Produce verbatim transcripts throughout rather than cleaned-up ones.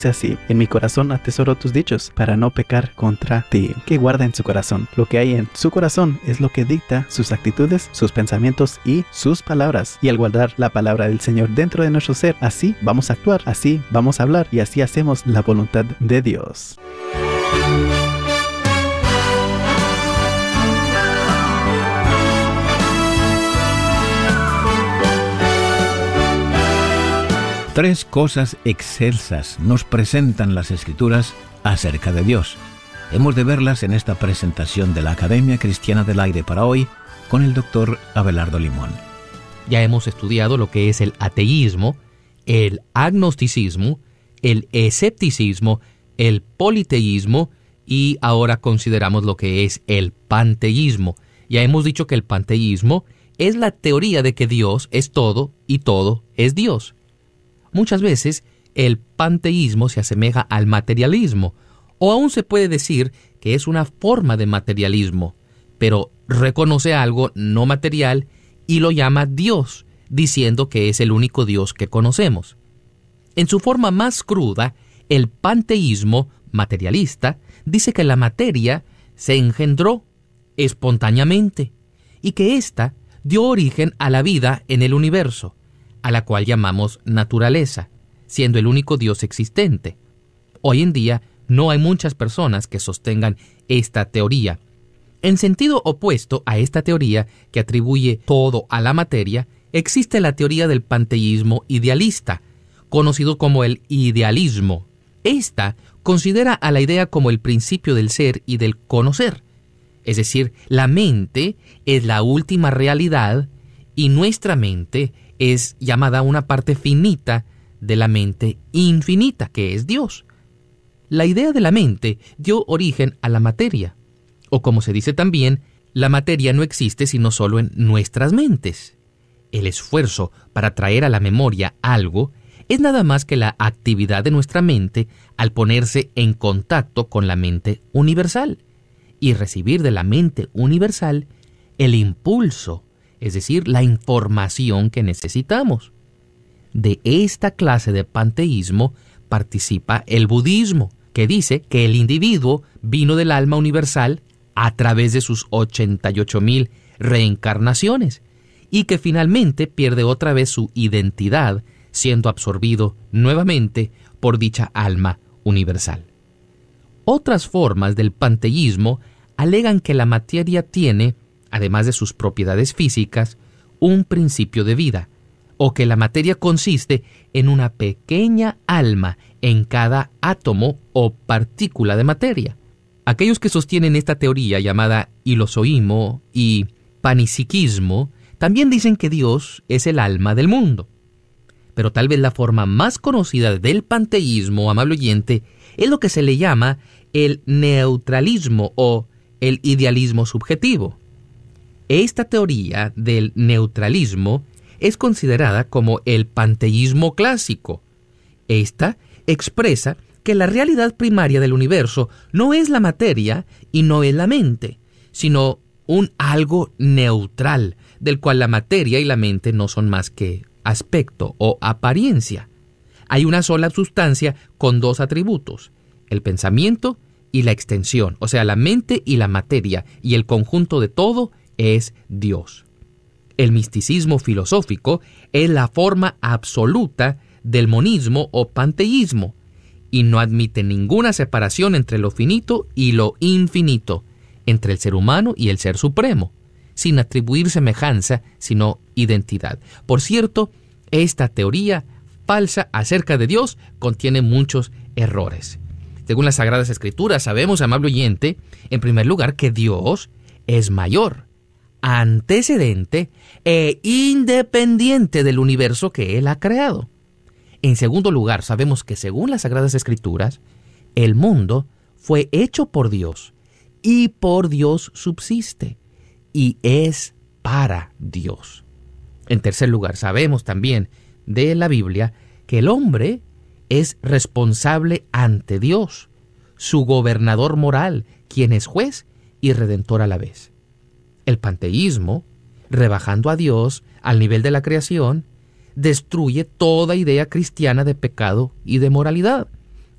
así: en mi corazón atesoro tus dichos para no pecar contra ti. ¿Qué guarda en su corazón? Lo que hay en su corazón es lo que dicta sus actitudes, sus pensamientos y sus palabras. Y al guardar la palabra del Señor dentro de nuestro ser, así vamos a actuar, así vamos a hablar y así hacemos la voluntad de Dios. Tres cosas excelsas nos presentan las Escrituras acerca de Dios. Hemos de verlas en esta presentación de la Academia Cristiana del Aire para hoy con el doctor Abelardo Limón. Ya hemos estudiado lo que es el ateísmo, el agnosticismo, el escepticismo, el politeísmo y ahora consideramos lo que es el panteísmo. Ya hemos dicho que el panteísmo es la teoría de que Dios es todo y todo es Dios. Muchas veces el panteísmo se asemeja al materialismo, o aún se puede decir que es una forma de materialismo, pero reconoce algo no material y lo llama Dios, diciendo que es el único Dios que conocemos. En su forma más cruda, el panteísmo materialista dice que la materia se engendró espontáneamente y que ésta dio origen a la vida en el universo, a la cual llamamos naturaleza, siendo el único Dios existente. Hoy en día no hay muchas personas que sostengan esta teoría. En sentido opuesto a esta teoría que atribuye todo a la materia, existe la teoría del panteísmo idealista, conocido como el idealismo. Esta considera a la idea como el principio del ser y del conocer. Es decir, la mente es la última realidad y nuestra mente es llamada una parte finita de la mente infinita, que es Dios. La idea de la mente dio origen a la materia, o como se dice también, la materia no existe sino solo en nuestras mentes. El esfuerzo para traer a la memoria algo es nada más que la actividad de nuestra mente al ponerse en contacto con la mente universal y recibir de la mente universal el impulso, es decir, la información que necesitamos. De esta clase de panteísmo participa el budismo, que dice que el individuo vino del alma universal a través de sus ochenta y ocho mil reencarnaciones y que finalmente pierde otra vez su identidad siendo absorbido nuevamente por dicha alma universal. Otras formas del panteísmo alegan que la materia tiene, además de sus propiedades físicas, un principio de vida, o que la materia consiste en una pequeña alma en cada átomo o partícula de materia. Aquellos que sostienen esta teoría llamada hilozoísmo y panpsiquismo también dicen que Dios es el alma del mundo. Pero tal vez la forma más conocida del panteísmo, amable oyente, es lo que se le llama el neutralismo o el idealismo subjetivo. Esta teoría del neutralismo es considerada como el panteísmo clásico. Esta expresa que la realidad primaria del universo no es la materia y no es la mente, sino un algo neutral, del cual la materia y la mente no son más que aspecto o apariencia. Hay una sola sustancia con dos atributos, el pensamiento y la extensión, o sea, la mente y la materia, y el conjunto de todo es Dios. El misticismo filosófico es la forma absoluta del monismo o panteísmo, y no admite ninguna separación entre lo finito y lo infinito, entre el ser humano y el ser supremo, sin atribuir semejanza, sino identidad. Por cierto, esta teoría falsa acerca de Dios contiene muchos errores. Según las Sagradas Escrituras, sabemos, amable oyente, en primer lugar, que Dios es mayor, antecedente e independiente del universo que Él ha creado. En segundo lugar, sabemos que según las Sagradas Escrituras, el mundo fue hecho por Dios y por Dios subsiste y es para Dios. En tercer lugar, sabemos también de la Biblia que el hombre es responsable ante Dios, su gobernador moral, quien es juez y redentor a la vez. El panteísmo, rebajando a Dios al nivel de la creación, destruye toda idea cristiana de pecado y de moralidad,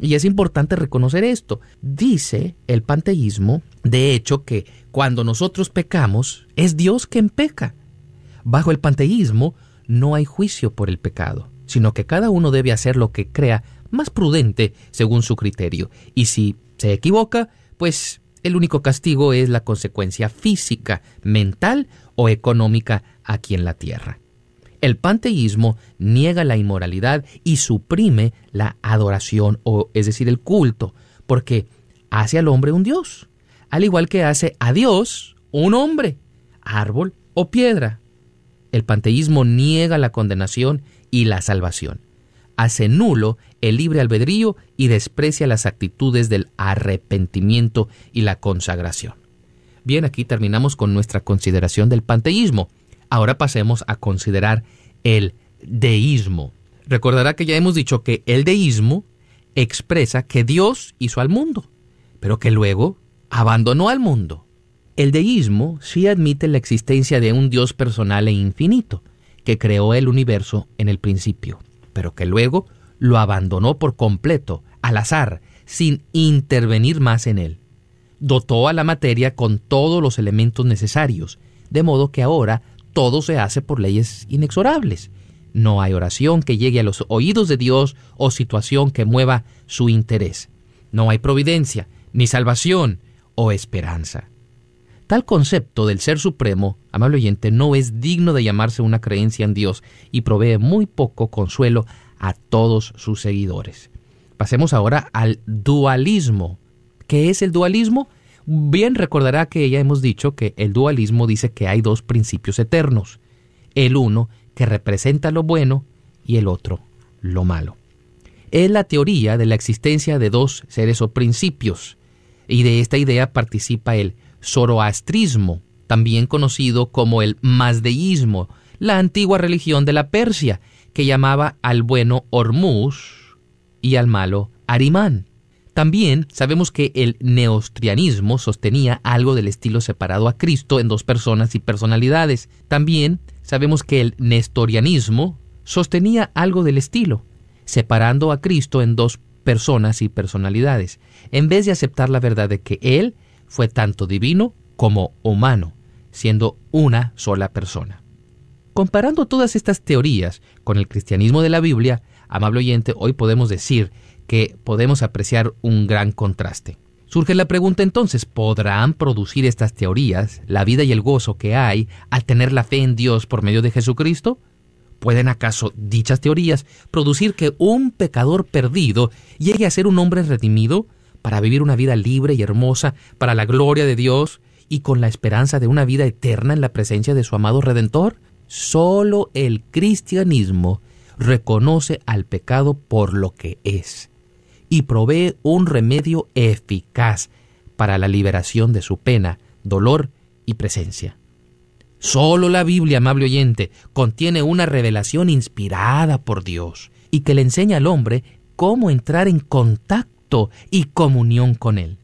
Y es importante reconocer esto. Dice el panteísmo, de hecho, que cuando nosotros pecamos, es Dios quien peca. Bajo el panteísmo no hay juicio por el pecado, sino que cada uno debe hacer lo que crea más prudente según su criterio. Y si se equivoca, pues el único castigo es la consecuencia física, mental o económica aquí en la tierra. El panteísmo niega la inmoralidad y suprime la adoración, o es decir, el culto, porque hace al hombre un dios, al igual que hace a Dios un hombre, árbol o piedra. El panteísmo niega la condenación y la salvación. Hace nulo el libre albedrío y desprecia las actitudes del arrepentimiento y la consagración. Bien, aquí terminamos con nuestra consideración del panteísmo. Ahora pasemos a considerar el deísmo. Recordará que ya hemos dicho que el deísmo expresa que Dios hizo al mundo, pero que luego abandonó al mundo. El deísmo sí admite la existencia de un Dios personal e infinito, que creó el universo en el principio, pero que luego lo abandonó por completo, al azar, sin intervenir más en él. Dotó a la materia con todos los elementos necesarios, de modo que ahora todo se hace por leyes inexorables. No hay oración que llegue a los oídos de Dios o situación que mueva su interés. No hay providencia, ni salvación o esperanza. Tal concepto del Ser Supremo, amable oyente, no es digno de llamarse una creencia en Dios y provee muy poco consuelo a todos sus seguidores. Pasemos ahora al dualismo. ¿Qué es el dualismo? Bien, recordará que ya hemos dicho que el dualismo dice que hay dos principios eternos, el uno que representa lo bueno y el otro lo malo. Es la teoría de la existencia de dos seres o principios, y de esta idea participa el zoroastrismo, también conocido como el mazdeísmo, la antigua religión de la Persia, que llamaba al bueno Hormuz y al malo Arimán. También sabemos que el neostrianismo sostenía algo del estilo separado a Cristo en dos personas y personalidades. También sabemos que el nestorianismo sostenía algo del estilo, separando a Cristo en dos personas y personalidades, en vez de aceptar la verdad de que Él fue tanto divino como humano, siendo una sola persona. Comparando todas estas teorías con el cristianismo de la Biblia, amable oyente, hoy podemos decir que podemos apreciar un gran contraste. Surge la pregunta entonces, ¿podrán producir estas teorías la vida y el gozo que hay al tener la fe en Dios por medio de Jesucristo? ¿Pueden acaso dichas teorías producir que un pecador perdido llegue a ser un hombre redimido para vivir una vida libre y hermosa para la gloria de Dios y con la esperanza de una vida eterna en la presencia de su amado Redentor? Solo el cristianismo reconoce al pecado por lo que es y provee un remedio eficaz para la liberación de su pena, dolor y presencia. Solo la Biblia, amable oyente, contiene una revelación inspirada por Dios y que le enseña al hombre cómo entrar en contacto y comunión con Él.